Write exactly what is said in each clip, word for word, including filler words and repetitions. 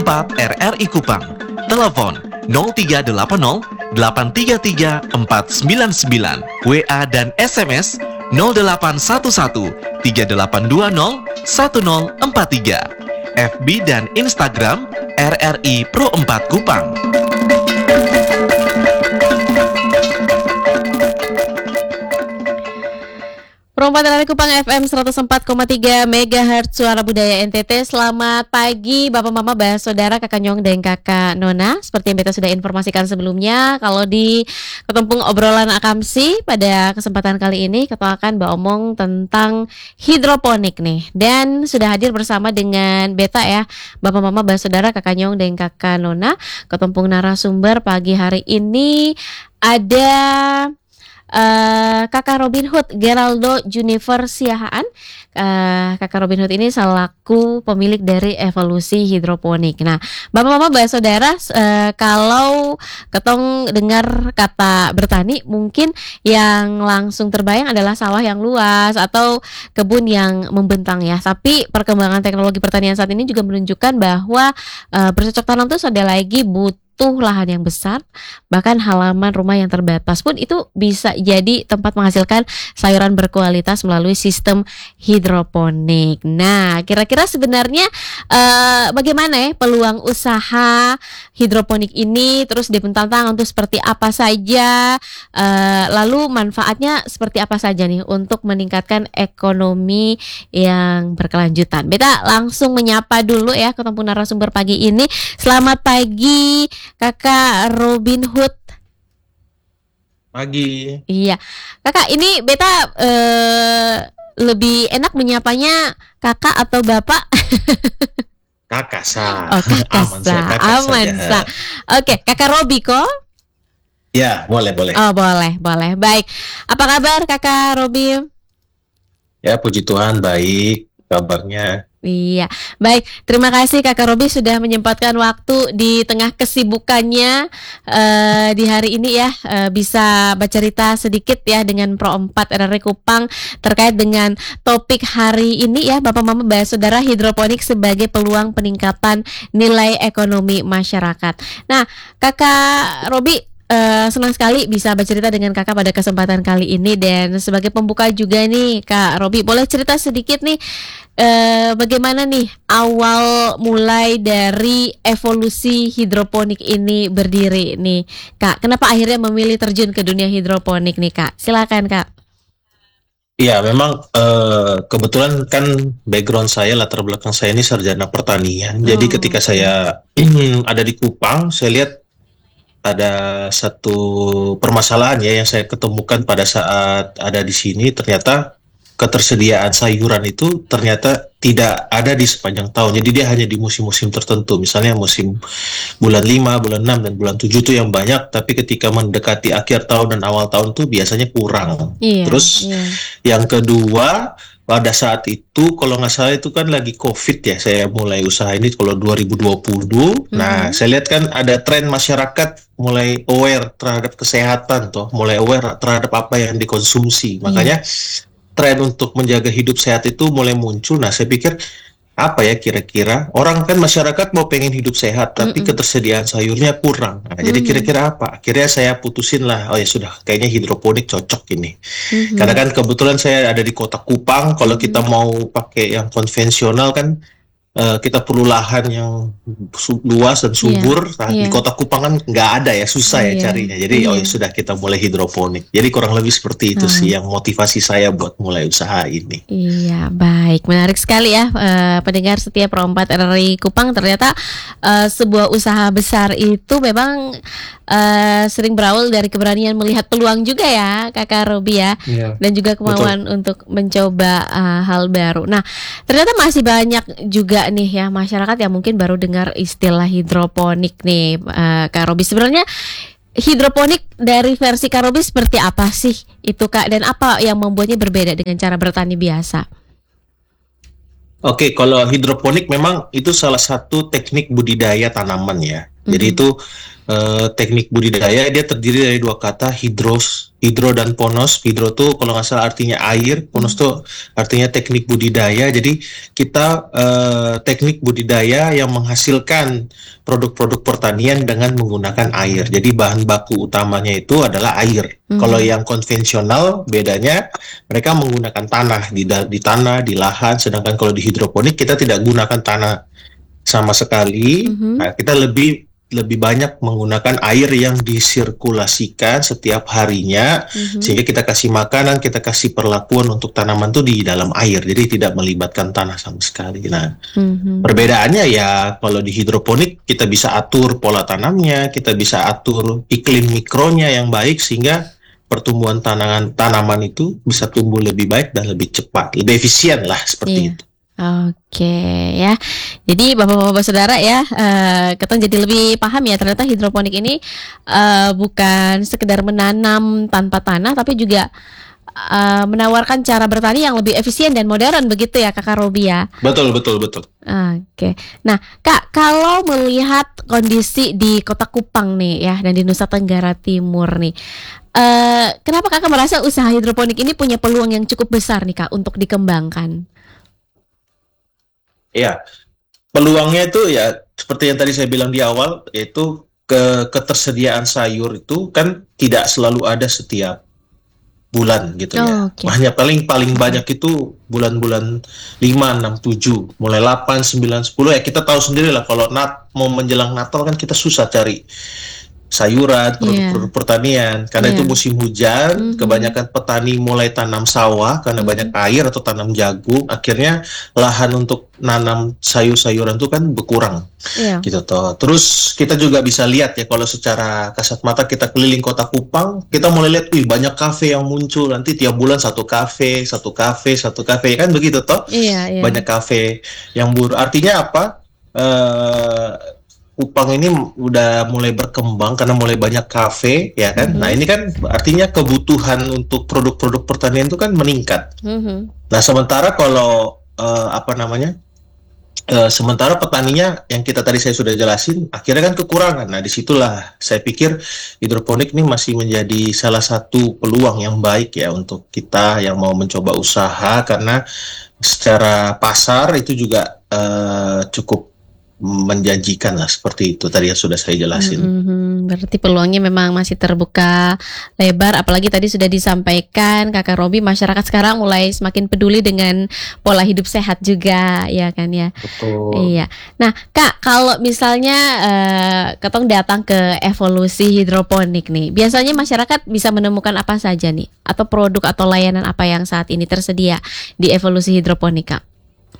empat R R I Kupang. Telepon nol tiga delapan nol delapan tiga tiga empat sembilan sembilan. W A dan S M S nol delapan satu satu tiga delapan dua nol satu nol empat tiga. F B dan Instagram R R I Pro empat Kupang. Pro empat R R I Kupang F M seratus empat koma tiga megahertz Suara Budaya N T T. Selamat pagi Bapak Mama, Bah Saudara, Kakak Nyong dan Kakak Nona. Seperti yang Beta sudah informasikan sebelumnya, kalau di Ketumpung Obrolan Akamsi pada kesempatan kali ini kita akan beromong tentang hidroponik nih. Dan sudah hadir bersama dengan Beta ya, Bapak Mama, Bah Saudara, Kakak Nyong dan Kakak Nona. Ketumpung narasumber pagi hari ini ada Uh, Kakak Robin Hood Geraldo Junifer Siahaan. uh, Kakak Robin Hood ini selaku pemilik dari Evolusi Hidroponik. Nah, Bapak Mama, Bah Saudara, uh, kalau ketong dengar kata bertani, mungkin yang langsung terbayang adalah sawah yang luas atau kebun yang membentang ya. Tapi perkembangan teknologi pertanian saat ini juga menunjukkan bahwa uh, bercocok tanam itu sudah lagi butuh tuh lahan yang besar, bahkan halaman rumah yang terbatas pun itu bisa jadi tempat menghasilkan sayuran berkualitas melalui sistem hidroponik. Nah, kira-kira sebenarnya uh, bagaimana ya peluang usaha hidroponik ini, terus dibentang untuk seperti apa saja, uh, lalu manfaatnya seperti apa saja nih untuk meningkatkan ekonomi yang berkelanjutan. Beta langsung menyapa dulu ya ketemu narasumber pagi ini. Selamat pagi Kakak Robin Hood. Pagi. Iya, Kakak, ini Beta eh, lebih enak menyapanya Kakak atau Bapak? Kakak sah. Oh, Kakak Aman sah, sah, kakak aman saja. sah. Oke, Kakak Robi kok? Ya, boleh boleh. Oh, boleh, boleh. Baik. Apa kabar Kakak Robi? Ya, puji Tuhan baik kabarnya. Iya, baik. Terima kasih Kakak Robi sudah menyempatkan waktu di tengah kesibukannya uh, di hari ini ya, uh, bisa bercerita sedikit ya dengan Pro empat R R I Kupang terkait dengan topik hari ini ya, Bapak Mama, Bah Saudara, hidroponik sebagai peluang peningkatan nilai ekonomi masyarakat. Nah, Kakak Robi, Uh, senang sekali bisa bercerita dengan kakak pada kesempatan kali ini. Dan sebagai pembuka juga nih Kak Robi, boleh cerita sedikit nih uh, bagaimana nih awal mulai dari Evolusi Hidroponik ini berdiri nih Kak? Kenapa akhirnya memilih terjun ke dunia hidroponik nih Kak? Silakan Kak. Iya, memang eh, kebetulan kan background saya, latar belakang saya ini sarjana pertanian. Jadi Oh. ketika saya ada di Kupang, saya lihat ada satu permasalahan ya yang saya ketemukan pada saat ada di sini. Ternyata ketersediaan sayuran itu ternyata tidak ada di sepanjang tahun. Jadi dia hanya di musim-musim tertentu. Misalnya musim bulan lima, bulan enam, dan bulan tujuh tuh yang banyak. Tapi ketika mendekati akhir tahun dan awal tahun tuh biasanya kurang. Iya, Terus iya. yang kedua, pada saat itu kalau nggak salah itu kan lagi COVID ya, saya mulai usaha ini kalau dua ribu dua puluh. Nah, Mhm. saya lihat kan ada tren masyarakat mulai aware terhadap kesehatan toh, mulai aware terhadap apa yang dikonsumsi. Makanya tren untuk menjaga hidup sehat itu mulai muncul. Nah, saya pikir apa ya kira-kira orang kan masyarakat mau pengen hidup sehat tapi Mm-mm. ketersediaan sayurnya kurang. Nah, jadi Mhm. kira-kira apa? Akhirnya saya putusin lah, oh ya sudah, kayaknya hidroponik cocok ini. Mhm. Karena kan kebetulan saya ada di kota Kupang. Kalau Mhm. kita mau pakai yang konvensional kan eh, kita perlu lahan yang su- luas dan subur. Nah, di iya. kota Kupang kan nggak ada ya, susah ya Iya, carinya. Jadi oh iya. ya sudah, kita mulai hidroponik. Jadi kurang lebih seperti itu Ah. sih yang motivasi saya buat mulai usaha ini. Iya, baik, menarik sekali ya eh, pendengar setia Pro empat R R I Kupang. Ternyata eh, sebuah usaha besar itu memang eh, sering berawal dari keberanian melihat peluang juga ya Kakak Robi ya, Iya. dan juga kemauan untuk mencoba eh, hal baru. Nah, ternyata masih banyak juga nih ya masyarakat yang mungkin baru dengar istilah hidroponik nih eh, Kak Robi. Sebenarnya hidroponik dari versi Kak Robi seperti apa sih itu Kak, dan apa yang membuatnya berbeda dengan cara bertani biasa? Oke, kalau hidroponik memang itu salah satu teknik budidaya tanaman ya. Jadi Mhm. itu eh, teknik budidaya, dia terdiri dari dua kata, hidros, hidro dan ponos. Hidro tuh kalau nggak salah artinya air, ponos Mhm. tuh artinya teknik budidaya. Jadi kita eh, teknik budidaya yang menghasilkan produk-produk pertanian dengan menggunakan air. Jadi bahan baku utamanya itu adalah air. Kalau Mhm. yang konvensional bedanya mereka menggunakan tanah di, da- di tanah, di lahan, sedangkan kalau di hidroponik kita tidak gunakan tanah sama sekali. Mhm. Nah, kita lebih lebih banyak menggunakan air yang disirkulasikan setiap harinya, Mhm. sehingga kita kasih makanan, kita kasih perlakuan untuk tanaman tuh di dalam air, jadi tidak melibatkan tanah sama sekali. Nah, Mhm. perbedaannya ya kalau di hidroponik kita bisa atur pola tanamnya, kita bisa atur iklim mikronya yang baik sehingga pertumbuhan tanaman tanaman itu bisa tumbuh lebih baik dan lebih cepat, lebih efisien lah seperti Iya. itu. Oke ya. Jadi bapak-bapak saudara ya, eh kita jadi lebih paham ya, ternyata hidroponik ini eh bukan sekedar menanam tanpa tanah, tapi juga eh, menawarkan cara bertani yang lebih efisien dan modern begitu ya Kakak Robi ya. Betul, betul, betul. Oke. Nah, Kak, kalau melihat kondisi di Kota Kupang nih ya dan di Nusa Tenggara Timur nih, eh kenapa Kakak merasa usaha hidroponik ini punya peluang yang cukup besar nih Kak untuk dikembangkan? Ya, peluangnya itu ya seperti yang tadi saya bilang di awal, yaitu ke ketersediaan sayur itu kan tidak selalu ada setiap bulan gitu Oh, ya. oke. Hanya paling paling Mhm. banyak itu bulan-bulan lima, enam, tujuh, mulai delapan, sembilan, sepuluh ya kita tahu sendiri lah kalau nat mau menjelang Natal kan kita susah cari sayuran, produk-produk Iya, pertanian. Karena itu iya. musim hujan, Mhm. kebanyakan petani mulai tanam sawah karena banyak Mhm. air atau tanam jagung, akhirnya lahan untuk nanam sayur-sayuran itu kan berkurang Iya. gitu toh. Terus kita juga bisa lihat ya kalau secara kasat mata kita keliling Kota Kupang, kita mulai lihat wih banyak kafe yang muncul. Nanti tiap bulan satu kafe, satu kafe, satu kafe kan begitu toh. Iya, iya. Banyak kafe yang bur artinya apa? Eh Kupang ini udah mulai berkembang karena mulai banyak kafe, ya kan? Nah, Mhm. ini kan artinya kebutuhan untuk produk-produk pertanian itu kan meningkat. Mhm. Nah, sementara kalau eh, apa namanya? Eh, sementara petaninya yang kita tadi saya sudah jelasin, akhirnya kan kekurangan. Nah, disitulah saya pikir hidroponik ini masih menjadi salah satu peluang yang baik ya untuk kita yang mau mencoba usaha, karena secara pasar itu juga eh, cukup menjanjikan lah, seperti itu tadi yang sudah saya jelasin. Mhm. Berarti peluangnya memang masih terbuka lebar, apalagi tadi sudah disampaikan Kakak Robi, masyarakat sekarang mulai semakin peduli dengan pola hidup sehat juga, ya kan ya. Betul. Iya. Nah, Kak, kalau misalnya eh, ketong datang ke evolusi hidroponik nih, biasanya masyarakat bisa menemukan apa saja nih, atau produk atau layanan apa yang saat ini tersedia di evolusi hidroponik, Kak?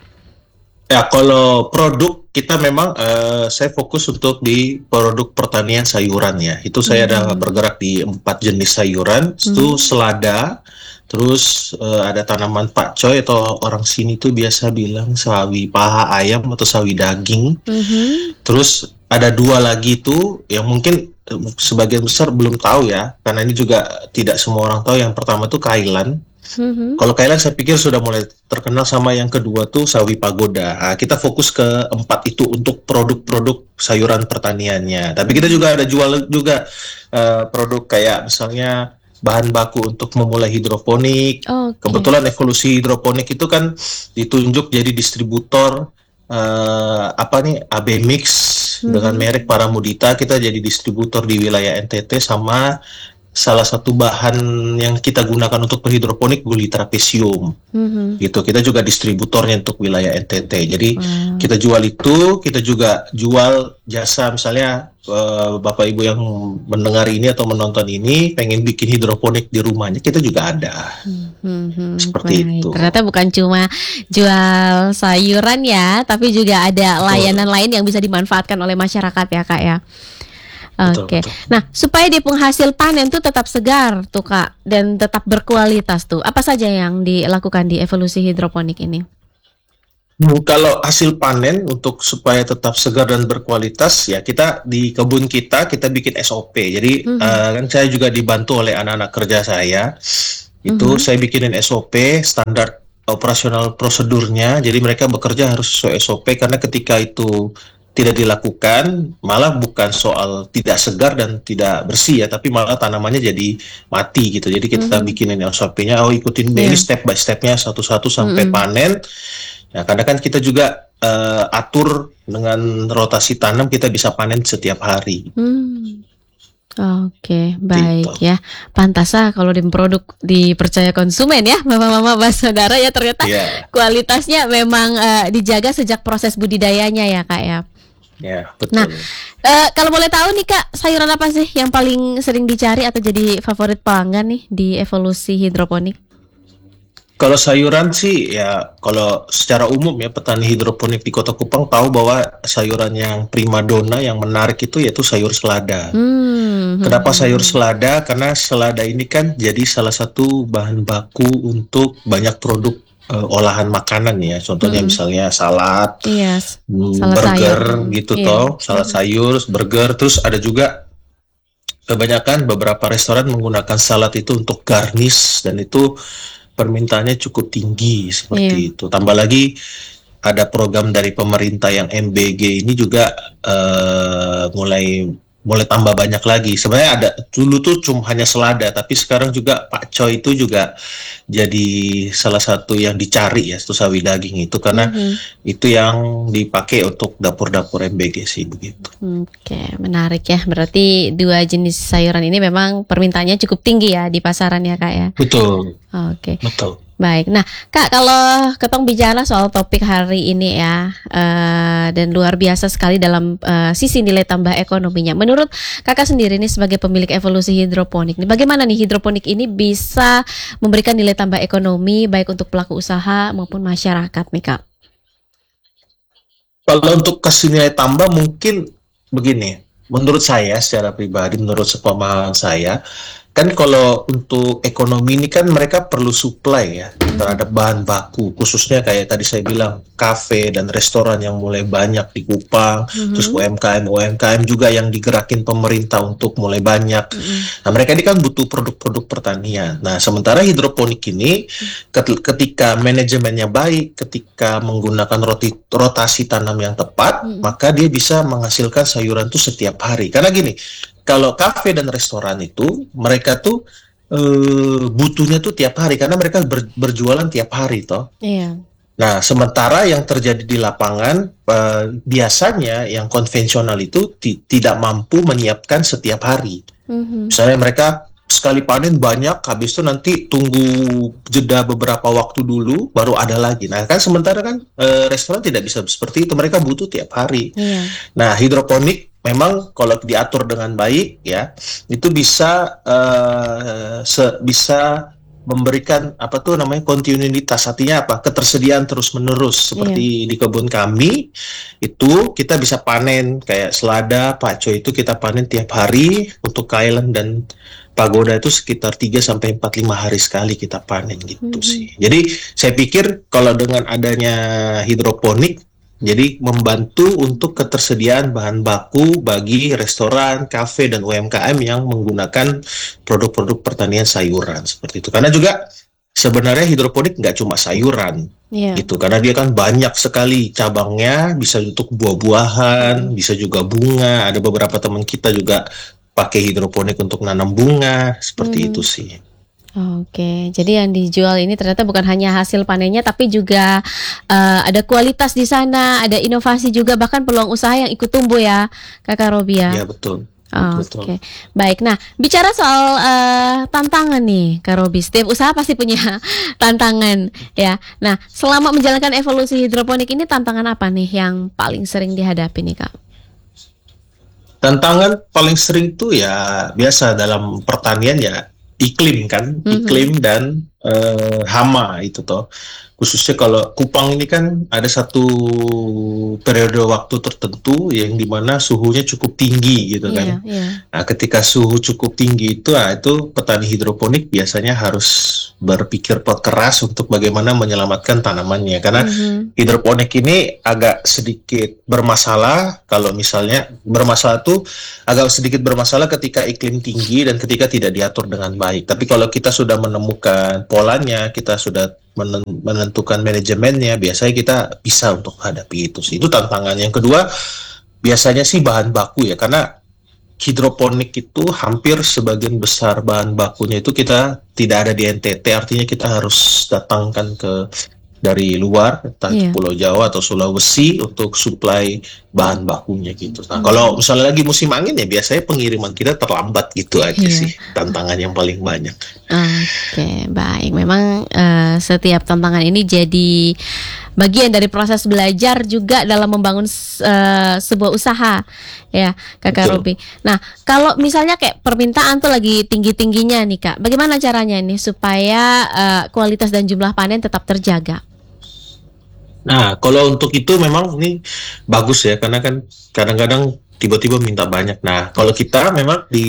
Ya, kalau produk kita memang eh, saya fokus untuk di produk pertanian sayuran ya. Itu saya ada Mhm. bergerak di empat jenis sayuran. Itu Mhm. selada, terus eh, ada tanaman pakcoy atau orang sini tuh biasa bilang sawi paha ayam atau sawi daging. Mhm. Terus ada dua lagi tuh yang mungkin eh, sebagian besar belum tahu ya, karena ini juga tidak semua orang tahu. Yang pertama tuh kailan. Mhm. Kalau Kailan saya pikir sudah mulai terkenal, sama yang kedua tuh sawi pagoda. Nah, kita fokus ke empat itu untuk produk-produk sayuran pertaniannya. Tapi kita juga ada jual juga eh, produk kayak misalnya bahan baku untuk memulai hidroponik. Oke. Kebetulan evolusi hidroponik itu kan ditunjuk jadi distributor eh, apa nih A B Mix dengan Mhm. merek Paramudita. Kita jadi distributor di wilayah N T T, sama salah satu bahan yang kita gunakan untuk berhidroponik guli trapesium Mhm. gitu. Kita juga distributornya untuk wilayah N T T. Jadi Wow. kita jual itu, kita juga jual jasa misalnya eh, Bapak Ibu yang mendengar ini atau menonton ini pengen bikin hidroponik di rumahnya, kita juga ada. Mhm. Seperti Baik. itu. Ternyata bukan cuma jual sayuran ya, tapi juga ada Betul. layanan lain yang bisa dimanfaatkan oleh masyarakat ya, Kak ya. Betul, Oke. betul. Nah, supaya di penghasil panen tuh tetap segar tuh Kak dan tetap berkualitas tuh, apa saja yang dilakukan di evolusi hidroponik ini? Hmm, Kalau hasil panen untuk supaya tetap segar dan berkualitas, ya kita di kebun kita kita bikin S O P. Jadi Mhm. eh, kan saya juga dibantu oleh anak-anak kerja saya. Itu Mhm. saya bikinin S O P, standar operasional prosedurnya. Jadi mereka bekerja harus sesuai S O P, karena ketika itu tidak dilakukan, malah bukan soal tidak segar dan tidak bersih ya, tapi malah tanamannya jadi mati gitu. Jadi kita Mhm. bikinin S O P-nya, oh ikutin deh, ini Iya. step by step-nya satu-satu sampai Mm-mm. panen. Nah, kadang kan kita juga eh, atur dengan rotasi tanam, kita bisa panen setiap hari. Hmm. Oke, baik Gitu. ya. Pantas ah kalau di produk dipercaya konsumen ya, mama-mama saudara ya, ternyata Iya, kualitasnya memang eh, dijaga sejak proses budidayanya ya kak ya. ya betul. Nah, Eh, kalau boleh tahu nih kak, sayuran apa sih yang paling sering dicari atau jadi favorit pelanggan nih di evolusi hidroponik? Kalau sayuran sih ya, kalau secara umum ya petani hidroponik di Kota Kupang tahu bahwa sayuran yang primadona yang menarik itu yaitu sayur selada. Hmm. Kenapa sayur selada? Karena selada ini kan jadi salah satu bahan baku untuk banyak produk eh, olahan makanan ya. Contohnya Mm-mm. misalnya salad, Iya, hmm, salad burger sayur. gitu Iya. toh, salad Mhm. sayur, burger, terus ada juga kebanyakan beberapa restoran menggunakan salad itu untuk garnish dan itu permintaannya cukup tinggi seperti itu. Tambah lagi ada program dari pemerintah yang M B G ini juga eh, mulai mulai tambah banyak lagi. Sebenarnya ada dulu tuh cuma hanya selada, tapi sekarang juga pakcoy itu juga jadi salah satu yang dicari ya, itu sawi daging itu karena Mhm. itu yang dipakai untuk dapur-dapur M B G sih begitu. Oke, menarik ya. Berarti dua jenis sayuran ini memang permintaannya cukup tinggi ya di pasaran ya kak ya. Betul, Oke, betul. baik. Nah kak, kalau ketong bicara soal topik hari ini ya, eh, dan luar biasa sekali dalam eh, sisi nilai tambah ekonominya. Menurut kakak sendiri nih sebagai pemilik evolusi hidroponik, nih bagaimana nih hidroponik ini bisa memberikan nilai tambah ekonomi baik untuk pelaku usaha maupun masyarakat nih kak? Kalau untuk kasih nilai tambah mungkin begini, menurut saya secara pribadi, menurut sepemahaman saya, kan kalau untuk ekonomi ini kan mereka perlu supply ya terhadap bahan baku, khususnya kayak tadi saya bilang kafe dan restoran yang mulai banyak di Kupang, Mhm. terus U M K M U M K M juga yang digerakin pemerintah untuk mulai banyak. Mhm. Nah, mereka ini kan butuh produk-produk pertanian. Nah, sementara hidroponik ini ket- ketika manajemennya baik, ketika menggunakan roti, rotasi tanam yang tepat, Mm-mm. maka dia bisa menghasilkan sayuran tuh setiap hari. Karena gini, kalau kafe dan restoran itu mereka tuh eh, butuhnya tuh tiap hari karena mereka ber- berjualan tiap hari toh. Iya. Nah, sementara yang terjadi di lapangan eh, biasanya yang konvensional itu ti- tidak mampu menyiapkan setiap hari. Mhm. Misalnya mereka sekali panen banyak, habis itu nanti tunggu jeda beberapa waktu dulu, baru ada lagi. Nah, kan sementara kan eh, restoran tidak bisa seperti itu, mereka butuh tiap hari. Iya. Nah, hidroponik memang kalau diatur dengan baik ya, itu bisa eh, se- bisa memberikan apa tuh namanya kontinuitas. Artinya apa? Ketersediaan terus-menerus. Seperti di kebun kami itu kita bisa panen kayak selada, pakcoy itu kita panen tiap hari. Untuk kailan dan pagoda itu sekitar tiga sampai empat lima hari sekali kita panen gitu Mhm. sih. Jadi saya pikir kalau dengan adanya hidroponik jadi membantu untuk ketersediaan bahan baku bagi restoran, kafe, dan U M K M yang menggunakan produk-produk pertanian sayuran seperti itu. Karena juga sebenarnya hidroponik nggak cuma sayuran Iya. gitu, karena dia kan banyak sekali cabangnya, bisa untuk buah-buahan, bisa juga bunga. Ada beberapa teman kita juga pakai hidroponik untuk nanam bunga seperti Hmm. itu sih. Oke, jadi yang dijual ini ternyata bukan hanya hasil panennya, tapi juga eh, ada kualitas di sana, ada inovasi juga, bahkan peluang usaha yang ikut tumbuh ya, Kakak Robi ya. Ya betul. Oh, betul. Oke, baik. Nah, bicara soal eh, tantangan nih, Kak Robi. Setiap usaha pasti punya tantangan, ya. Nah, selama menjalankan evolusi hidroponik ini, tantangan apa nih yang paling sering dihadapi nih, Kak? Tantangan paling sering tuh ya biasa dalam pertanian ya iklim kan, Mhm. iklim dan eh, hama itu toh. Khususnya kalau Kupang ini kan ada satu periode waktu tertentu yang dimana suhunya cukup tinggi gitu Iya, kan. iya. Nah, ketika suhu cukup tinggi itu, nah, itu petani hidroponik biasanya harus berpikir keras untuk bagaimana menyelamatkan tanamannya. Karena Mhm. hidroponik ini agak sedikit bermasalah kalau misalnya bermasalah tuh agak sedikit bermasalah ketika iklim tinggi dan ketika tidak diatur dengan baik. Tapi kalau kita sudah menemukan polanya, kita sudah menen- menentukan manajemennya, biasanya kita bisa untuk hadapi itu sih. Itu tantangan. Yang kedua, biasanya sih bahan baku ya, karena hidroponik itu hampir sebagian besar bahan bakunya itu kita tidak ada di N T T, artinya kita harus datangkan ke dari luar, entah itu Iya. Pulau Jawa atau Sulawesi untuk suplai bahan bakunya gitu. Nah, Hmm. kalau misalnya lagi musim angin ya biasanya pengiriman kita terlambat gitu aja Iya. sih, tantangan yang paling banyak. Oke, baik. Memang eh, setiap tantangan ini jadi bagian dari proses belajar juga dalam membangun s- eh, sebuah usaha, ya, Kakak Betul. Robi. Nah, kalau misalnya kayak permintaan tuh lagi tinggi-tingginya nih, Kak, bagaimana caranya nih supaya eh, kualitas dan jumlah panen tetap terjaga? Nah, kalau untuk itu memang ini bagus ya, karena kan kadang-kadang tiba-tiba minta banyak. Nah, kalau kita memang di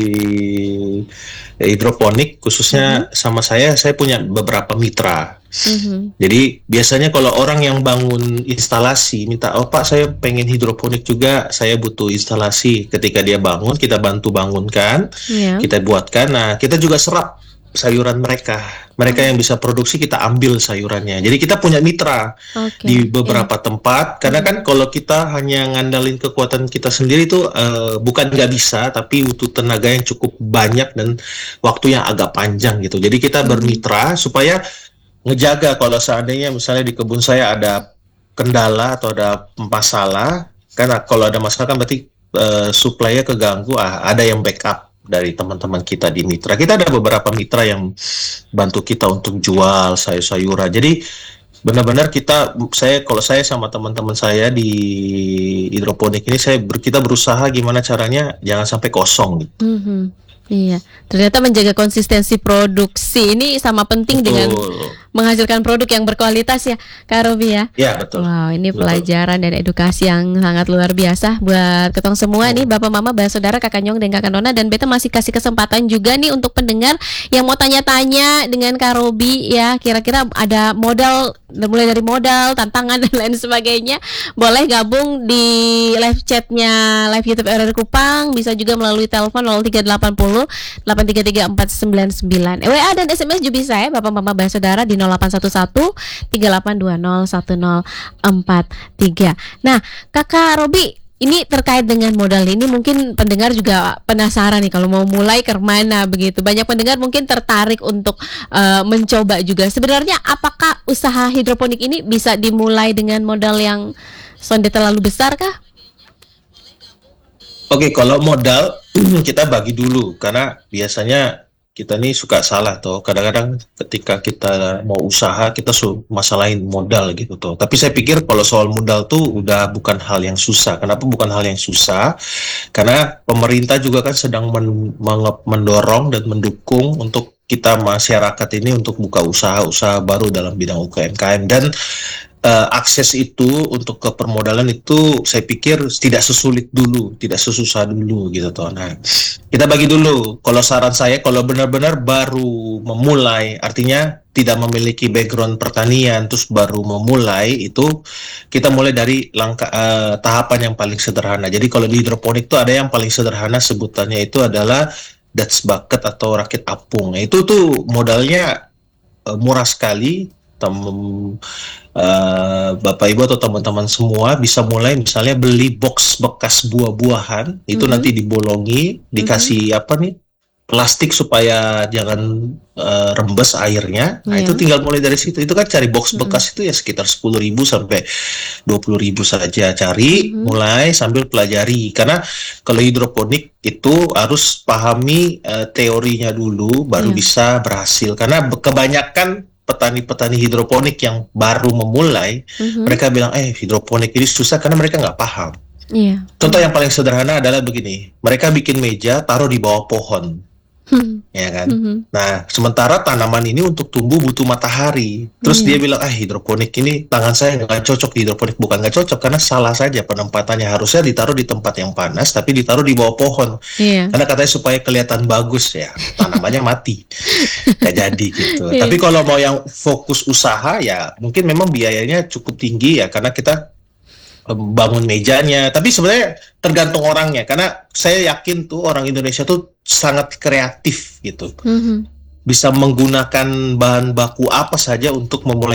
hidroponik khususnya sama saya, saya punya beberapa mitra. Mhm. Jadi biasanya kalau orang yang bangun instalasi minta, oh Pak saya pengen hidroponik juga, saya butuh instalasi. Ketika dia bangun, kita bantu bangunkan, Iya. kita buatkan. Nah, kita juga serap sayuran mereka. Mereka yang bisa produksi kita ambil sayurannya. Jadi kita punya mitra Oke. di beberapa tempat. Karena kan kalau kita hanya ngandalin kekuatan kita sendiri itu eh, bukan nggak bisa, tapi butuh tenaga yang cukup banyak dan waktu yang agak panjang gitu. Jadi kita bermitra supaya ngejaga kalau seandainya misalnya di kebun saya ada kendala atau ada masalah, karena kalau ada masalah kan berarti eh, supply-nya keganggu, ah, ada yang backup dari teman-teman kita di mitra. Kita ada beberapa mitra yang bantu kita untuk jual sayur-sayuran. Jadi benar-benar kita, saya kalau saya sama teman-teman saya di hidroponik ini, saya ber- kita berusaha gimana caranya jangan sampai kosong gitu. Mhm. Iya, ternyata menjaga konsistensi produksi ini sama penting dengan Betul. menghasilkan produk yang berkualitas ya, Kak Robi ya. Ya, betul. Wow, ini Betul. pelajaran dan edukasi yang sangat luar biasa buat ketong semua nih, Bapak Mama, Bah Saudara, Kakak Nyong dan Kakak Nona. Dan Beta masih kasih kesempatan juga nih untuk pendengar yang mau tanya-tanya dengan Kak Robi ya, kira-kira ada modal, mulai dari modal, tantangan dan lain sebagainya, boleh gabung di live chatnya live YouTube R R Kupang, bisa juga melalui telepon nol tiga delapan nol delapan tiga tiga empat sembilan sembilan. W A dan S M S juga bisa ya, Bapak Mama, Bah Saudara, di nol delapan satu satu tiga delapan dua nol satu nol empat tiga. Nah, Kakak Robi, ini terkait dengan modal ini mungkin pendengar juga penasaran nih kalau mau mulai ke mana begitu. Banyak pendengar mungkin tertarik untuk eh, mencoba juga. Sebenarnya apakah usaha hidroponik ini bisa dimulai dengan modal yang sonde terlalu besar kah? Oke, kalau modal kita bagi dulu, karena biasanya kita nih suka salah tuh. Kadang-kadang ketika kita mau usaha kita su masalahin modal gitu tuh. Tapi saya pikir kalau soal modal tuh udah bukan hal yang susah. Kenapa bukan hal yang susah? Karena pemerintah juga kan sedang men menge- mendorong dan mendukung untuk kita masyarakat ini untuk buka usaha-usaha baru dalam bidang U K M K M, dan eh, akses itu untuk ke permodalan itu saya pikir tidak sesulit dulu, tidak sesusah dulu gitu toh. Nah, kita bagi dulu. Kalau saran saya, kalau benar-benar baru memulai, artinya tidak memiliki background pertanian, terus baru memulai, itu kita mulai dari langkah eh, tahapan yang paling sederhana. Jadi kalau di hidroponik itu ada yang paling sederhana, sebutannya itu adalah Dutch bucket atau rakit apung. Nah, itu tuh modalnya eh, murah sekali. Tem- eh, Bapak Ibu atau teman-teman semua bisa mulai misalnya beli box bekas buah-buahan, itu Mhm. nanti dibolongi, dikasih apa nih, plastik supaya jangan eh, rembes airnya. Nah, Iya. itu tinggal mulai dari situ. Itu kan cari box Mhm. bekas itu ya sekitar sepuluh ribu sampai dua puluh ribu saja. Cari, Mhm. mulai sambil pelajari. Karena kalau hidroponik itu harus pahami eh, teorinya dulu baru Iya. bisa berhasil. Karena be- kebanyakan petani-petani hidroponik yang baru memulai, Mhm. mereka bilang, eh hidroponik ini susah karena mereka nggak paham. Iya. Contoh yang paling sederhana adalah begini, mereka bikin meja taruh di bawah pohon, Mhm. ya kan? Mhm. Nah, sementara tanaman ini untuk tumbuh butuh matahari. Terus Iya. dia bilang, ah hidroponik ini tangan saya nggak cocok di hidroponik. Bukan nggak cocok, karena salah saja penempatannya. Harusnya ditaruh di tempat yang panas, tapi ditaruh di bawah pohon. Iya. Karena katanya supaya kelihatan bagus ya, tanamannya mati. Nggak jadi gitu. Iya. Tapi kalau mau yang fokus usaha ya mungkin memang biayanya cukup tinggi ya, karena kita em, bangun mejanya. Tapi sebenarnya tergantung orangnya, karena saya yakin tuh orang Indonesia tuh sangat kreatif gitu. Mhm. Bisa menggunakan bahan baku apa saja untuk memulai